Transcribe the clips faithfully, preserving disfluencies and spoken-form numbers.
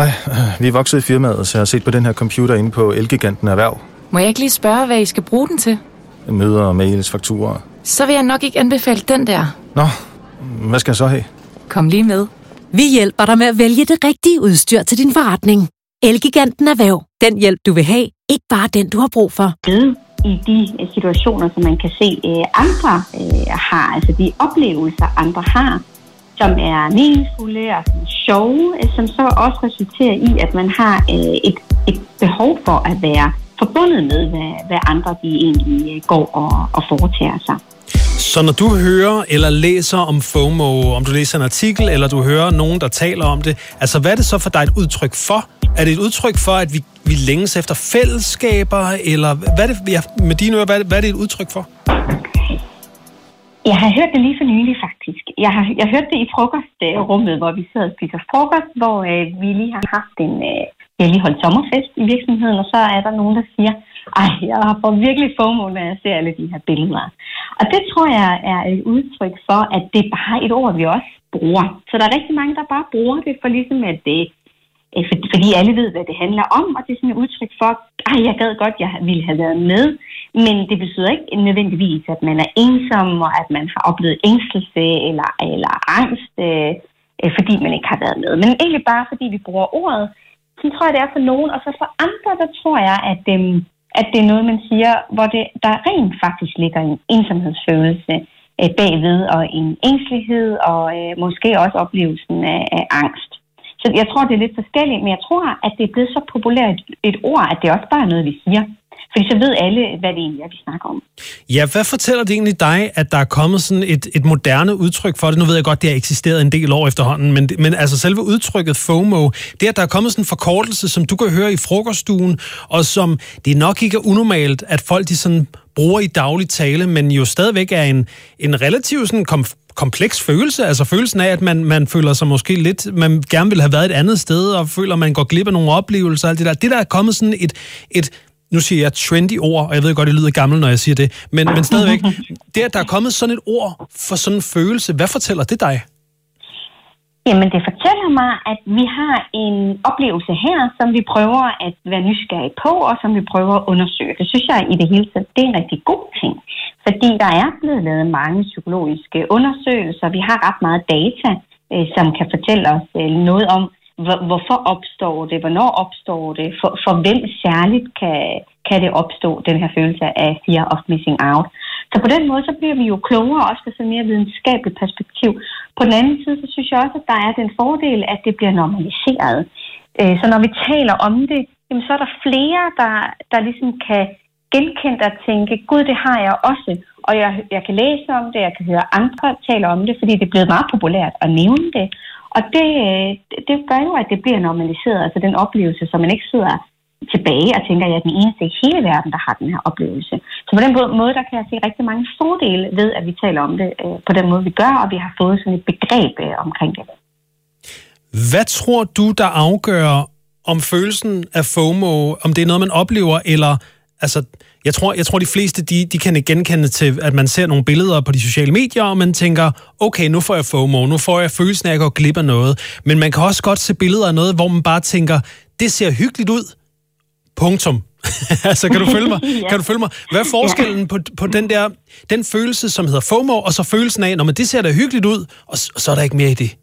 Hej, vi er vokset i firmaet, så jeg har set på den her computer inde på Elgiganten Erhverv. Må jeg ikke lige spørge, hvad I skal bruge den til? Møder, mails, fakturer. Så vil jeg nok ikke anbefale den der. Nå, hvad skal jeg så have? Kom lige med. Vi hjælper dig med at vælge det rigtige udstyr til din forretning. Elgiganten Erhverv. Den hjælp, du vil have. Ikke bare den, du har brug for. I de situationer, som man kan se andre har, altså de oplevelser, andre har, som er meningsfulde og sjove, som så også resulterer i, at man har et, et behov for at være forbundet med, hvad, hvad andre de egentlig går og, og foretager sig. Så når du hører eller læser om FOMO, om du læser en artikel, eller du hører nogen, der taler om det, altså hvad er det så for dig et udtryk for? Er det et udtryk for, at vi, vi længes efter fællesskaber, eller hvad er det, ja, med dine ører, hvad, hvad er det et udtryk for? Jeg har hørt det lige for nylig, faktisk. Jeg har, jeg har hørt det i frokostrummet, hvor vi sidder og spiser frokost, hvor øh, vi lige har haft en, øh, jeg har lige holdt sommerfest i virksomheden, og så er der nogen, der siger, ej, jeg har fået virkelig FOMO, når jeg ser alle de her billeder. Og det tror jeg er et udtryk for, at det er bare et ord, vi også bruger. Så der er rigtig mange, der bare bruger det for ligesom, at det, fordi alle ved, hvad det handler om, og det er sådan et udtryk for, ej, jeg gad godt, jeg ville have været med, men det betyder ikke nødvendigvis, at man er ensom, og at man har oplevet ængstelse eller, eller angst, øh, fordi man ikke har været med. Men egentlig bare, fordi vi bruger ordet, så tror jeg, det er for nogen, og så for andre, der tror jeg, at, øh, at det er noget, man siger, hvor det, der rent faktisk ligger en ensomhedsfølelse øh, bagved, og en ængstelighed, og øh, måske også oplevelsen af, af angst. Så jeg tror, det er lidt forskelligt, men jeg tror, at det er blevet så populært et ord, at det også bare er noget, vi siger. Fordi så ved alle, hvad det egentlig er, vi snakker om. Ja, hvad fortæller det egentlig dig, at der er kommet sådan et, et moderne udtryk for det? Nu ved jeg godt, det har eksisteret en del år efterhånden, men, men altså selve udtrykket FOMO, det at der er kommet sådan en forkortelse, som du kan høre i frokoststuen, og som det nok ikke er unormalt, at folk de sådan bruger i daglig tale, men jo stadigvæk er en, en relativt sådan kom, kompleks følelse, altså følelsen af, at man, man føler sig måske lidt, man gerne vil have været et andet sted, og føler, at man går glip af nogle oplevelser, alt det der. Det der er kommet sådan et, et nu siger jeg trendy ord, og jeg ved godt, det lyder gammel, når jeg siger det, men, men stadigvæk, det at der er kommet sådan et ord for sådan en følelse, hvad fortæller det dig? Jamen, det fortæller mig, at vi har en oplevelse her, som vi prøver at være nysgerrige på, og som vi prøver at undersøge. Det synes jeg i det hele taget, det er en rigtig god ting. Fordi der er blevet lavet mange psykologiske undersøgelser. Vi har ret meget data, som kan fortælle os noget om, hvorfor opstår det, hvornår opstår det, for, for hvem særligt kan, kan det opstå, den her følelse af fear of missing out. Så på den måde, så bliver vi jo klogere, også fra sådan mere videnskabeligt perspektiv. På den anden side, så synes jeg også, at der er den fordel, at det bliver normaliseret. Så når vi taler om det, jamen, så er der flere, der, der ligesom kan genkende og tænke, gud, det har jeg også. Og jeg, jeg kan læse om det, jeg kan høre andre tale om det, fordi det er blevet meget populært at nævne det. Og det, det gør jo, at det bliver normaliseret, altså den oplevelse, så man ikke sidder tilbage og tænker, at jeg er den eneste i hele verden, der har den her oplevelse. Så på den måde, der kan jeg se rigtig mange fordele ved, at vi taler om det på den måde, vi gør, og vi har fået sådan et begreb omkring det. Hvad tror du, der afgør om følelsen af FOMO, om det er noget, man oplever, eller altså, jeg tror, jeg tror de fleste, de, de kan genkende til, at man ser nogle billeder på de sociale medier, og man tænker, okay, nu får jeg FOMO, nu får jeg følelsen af, at jeg går glip af noget. Men man kan også godt se billeder af noget, hvor man bare tænker, det ser hyggeligt ud. Punktum. altså, kan du følge mig? ja. Kan du følge mig? Hvad er forskellen ja. på, på den der, den følelse, som hedder FOMO, og så følelsen af, når man det ser da hyggeligt ud, og, og så er der ikke mere i det?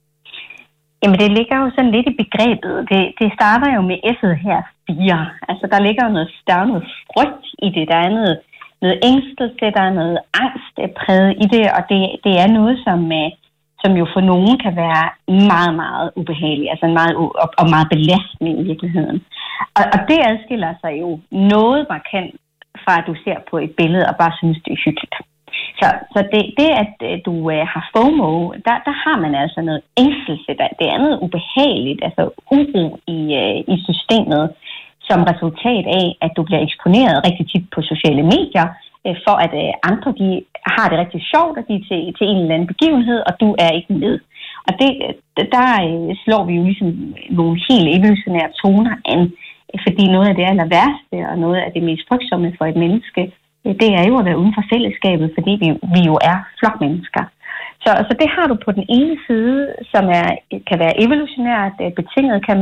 Jamen, det ligger jo sådan lidt i begrebet. Det, det starter jo med S'et her, fire. Altså, der ligger jo noget, der er noget frygt i det. Der er noget, noget ængstelse, der er noget angst præget i det, og det, det er noget, som, som jo for nogen kan være meget, meget ubehageligt, altså meget, og, og meget belastende i virkeligheden. Og, og det adskiller sig jo noget markant fra, at du ser på et billede og bare synes, det er hyggeligt. Så, så det, det, at du uh, har FOMO, der, der har man altså noget ængstelse, der, det er noget ubehageligt, altså uro i, uh, i systemet, som resultat af, at du bliver eksponeret rigtig tit på sociale medier, uh, for at uh, andre de har det rigtig sjovt, og de er til, til en eller anden begivenhed, og du er ikke med. Og det, der uh, slår vi jo ligesom nogle helt evolutionære toner an, fordi noget af det aller værste, og noget af det mest frygtsomme for et menneske, det er jo at være uden for fællesskabet, fordi vi, vi jo er flokmennesker. Så, så det har du på den ene side, som er, kan være evolutionært betinget, kan